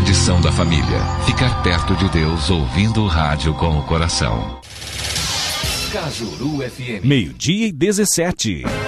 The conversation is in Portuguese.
tradição da família. Ficar perto de Deus ouvindo o rádio com o coração. Cajuru FM. 12:17.